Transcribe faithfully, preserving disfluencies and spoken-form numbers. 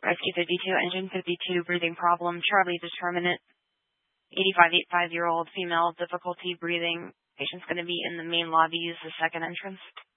Rescue fifty-two, engine fifty-two, breathing problem, Charlie determinant, eighty-five, eighty-five-year-old female, difficulty breathing. Patient's going to be in the main lobby, use the second entrance.